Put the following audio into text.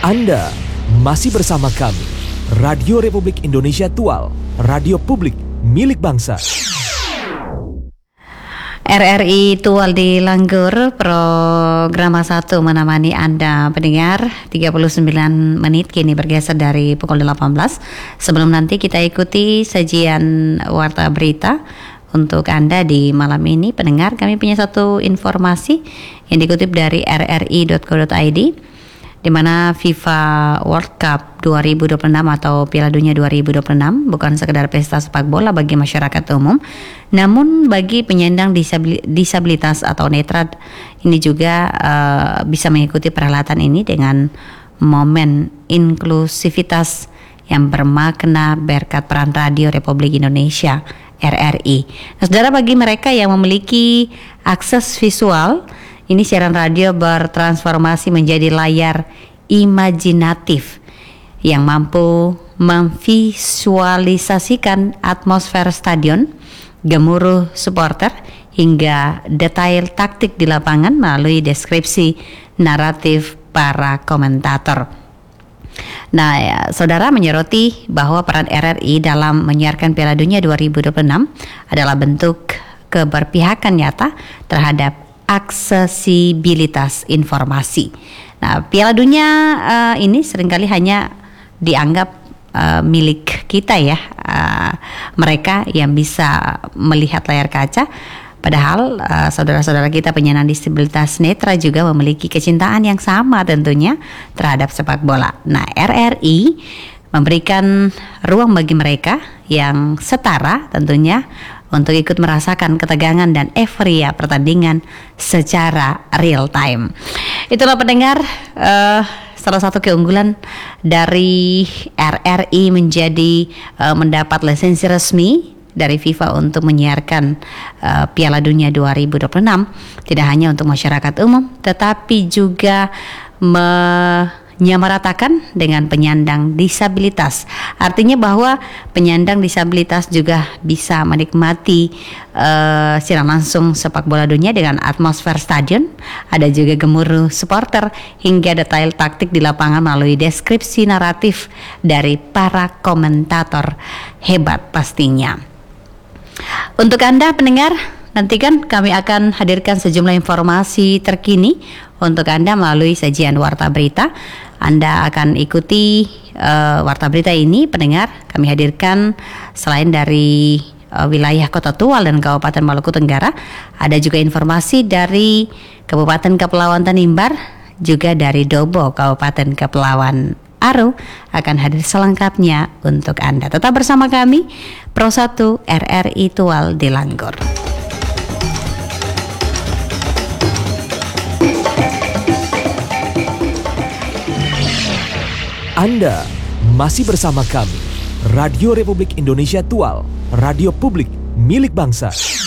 Anda masih bersama kami, Radio Republik Indonesia Tual, radio publik milik bangsa. RRI Tual di Langgur, program 1 menemani Anda pendengar 39 menit kini bergeser dari pukul 18. Sebelum nanti kita ikuti sajian warta berita untuk Anda di malam ini pendengar, kami punya satu informasi yang dikutip dari rri.co.id, di mana FIFA World Cup 2026 atau Piala Dunia 2026 bukan sekedar pesta sepak bola bagi masyarakat umum, namun bagi penyandang disabilitas atau netra ini juga bisa mengikuti perhelatan ini dengan momen inklusivitas yang bermakna berkat peran Radio Republik Indonesia RRI. Nah, saudara, bagi mereka yang memiliki akses visual, ini siaran radio bertransformasi menjadi layar imajinatif yang mampu memvisualisasikan atmosfer stadion, gemuruh supporter, hingga detail taktik di lapangan melalui deskripsi naratif para komentator. Nah, ya, saudara menyoroti bahwa peran RRI dalam menyiarkan Piala Dunia 2026 adalah bentuk keberpihakan nyata terhadap aksesibilitas informasi. Nah, Piala Dunia ini seringkali hanya dianggap milik kita ya, mereka yang bisa melihat layar kaca. Padahal saudara-saudara kita penyandang disabilitas netra juga memiliki kecintaan yang sama tentunya terhadap sepak bola. Nah, RRI memberikan ruang bagi mereka yang setara tentunya untuk ikut merasakan ketegangan dan euforia pertandingan secara real time. Itulah pendengar, salah satu keunggulan dari RRI menjadi mendapat lisensi resmi dari FIFA untuk menyiarkan Piala Dunia 2026 tidak hanya untuk masyarakat umum, tetapi juga menyamaratakan dengan penyandang disabilitas. Artinya bahwa penyandang disabilitas juga bisa menikmati siaran langsung sepak bola dunia dengan atmosfer stadion, ada juga gemuruh supporter, hingga detail taktik di lapangan melalui deskripsi naratif dari para komentator hebat pastinya. Untuk Anda pendengar, nantikan kami akan hadirkan sejumlah informasi terkini untuk Anda melalui sajian warta berita. Anda akan ikuti warta berita ini pendengar. Kami hadirkan selain dari wilayah Kota Tual dan Kabupaten Maluku Tenggara, ada juga informasi dari Kabupaten Kepulauan Tanimbar, juga dari Dobo Kabupaten Kepulauan Aru, akan hadir selengkapnya untuk Anda. Tetap bersama kami, Pro 1 RRI Tual di Langgur. Anda masih bersama kami, Radio Republik Indonesia Tual, radio publik milik bangsa.